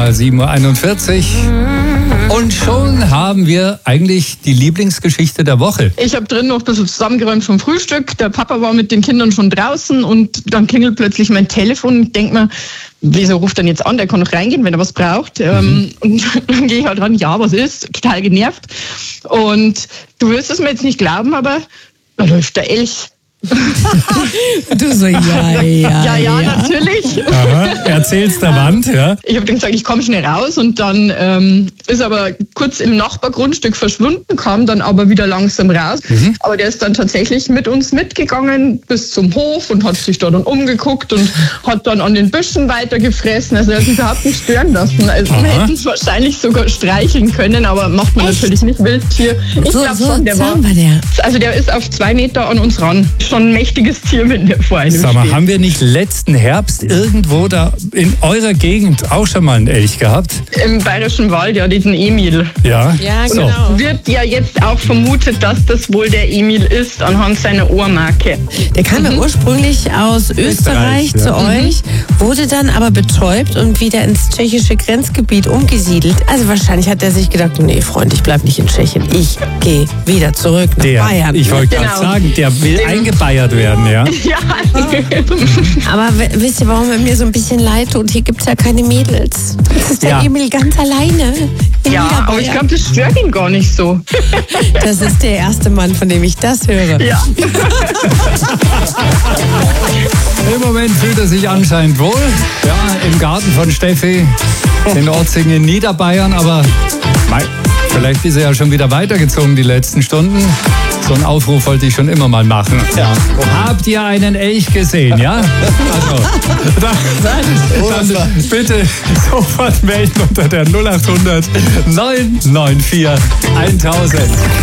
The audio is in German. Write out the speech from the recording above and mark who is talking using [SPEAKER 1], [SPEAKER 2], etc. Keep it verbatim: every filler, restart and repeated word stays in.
[SPEAKER 1] mal sieben Uhr einundvierzig. Und schon haben wir eigentlich die Lieblingsgeschichte der Woche.
[SPEAKER 2] Ich habe drin noch ein bisschen zusammengeräumt vom Frühstück. Der Papa war mit den Kindern schon draußen und dann klingelt plötzlich mein Telefon. Ich denke mir, wieso ruft er denn jetzt an? Der kann noch reingehen, wenn er was braucht. Mhm. Und dann gehe ich halt ran, ja, was ist? Total genervt. Und du wirst es mir jetzt nicht glauben, aber da läuft der Elch.
[SPEAKER 3] Du so, ja, ja,
[SPEAKER 2] ja, ja,
[SPEAKER 3] ja.
[SPEAKER 2] natürlich.
[SPEAKER 1] Aha, erzähl's der Wand, ja.
[SPEAKER 2] Ich habe dann gesagt, ich komme schnell raus und dann ähm, ist aber kurz im Nachbargrundstück verschwunden, kam dann aber wieder langsam raus. Mhm. Aber der ist dann tatsächlich mit uns mitgegangen bis zum Hof und hat sich da dann umgeguckt und hat dann an den Büschen weiter gefressen. Also er hat sich überhaupt nicht stören lassen. Also man hätte es wahrscheinlich sogar streicheln können, aber macht man Echt? natürlich nicht Wildtier. Ich
[SPEAKER 3] so,
[SPEAKER 2] glaube
[SPEAKER 3] so
[SPEAKER 2] schon, der war,
[SPEAKER 3] war der.
[SPEAKER 2] also der ist auf zwei Meter an uns ran. Schon ein mächtiges Tier, wenn der vor einem
[SPEAKER 1] Sag mal,
[SPEAKER 2] steht.
[SPEAKER 1] haben wir nicht letzten Herbst irgendwo da in eurer Gegend auch schon mal einen Elch gehabt?
[SPEAKER 2] Im Bayerischen Wald, ja, diesen Emil.
[SPEAKER 1] Ja,
[SPEAKER 3] Ja,
[SPEAKER 1] so.
[SPEAKER 3] genau.
[SPEAKER 2] Wird ja jetzt auch vermutet, dass das wohl der Emil ist, anhand seiner Ohrmarke.
[SPEAKER 3] Der kam ja ursprünglich aus Österreich,
[SPEAKER 1] Österreich, ja.
[SPEAKER 3] zu euch, wurde dann aber betäubt und wieder ins tschechische Grenzgebiet umgesiedelt. Also wahrscheinlich hat er sich gedacht, nee, Freund, ich bleib nicht in Tschechien. Ich gehe wieder zurück nach
[SPEAKER 1] Der,
[SPEAKER 3] Bayern.
[SPEAKER 1] ich wollte gerade
[SPEAKER 2] Genau.
[SPEAKER 1] sagen, der will eingebeiert werden, ja.
[SPEAKER 2] Ja.
[SPEAKER 3] Aber w- wisst ihr, warum er mir so ein bisschen leid tut? Hier gibt es ja keine Mädels. Das ist der
[SPEAKER 1] Ja.
[SPEAKER 3] Emil ganz alleine. in
[SPEAKER 2] Ja, aber ich
[SPEAKER 3] Niederbayern.
[SPEAKER 2] glaube, das stört ihn gar nicht so.
[SPEAKER 3] Das ist der erste Mann, von dem ich das höre.
[SPEAKER 2] Ja.
[SPEAKER 1] Im Moment fühlt er sich anscheinend wohl. Ja, im Garten von Steffi in Orzing in Niederbayern. Aber mei, vielleicht ist er ja schon wieder weitergezogen die letzten Stunden. So einen Aufruf wollte ich schon immer mal machen. Ja. Habt ihr einen Elch gesehen, ja? Also, dann, dann bitte sofort melden unter der null acht hundert neun neun vier tausend.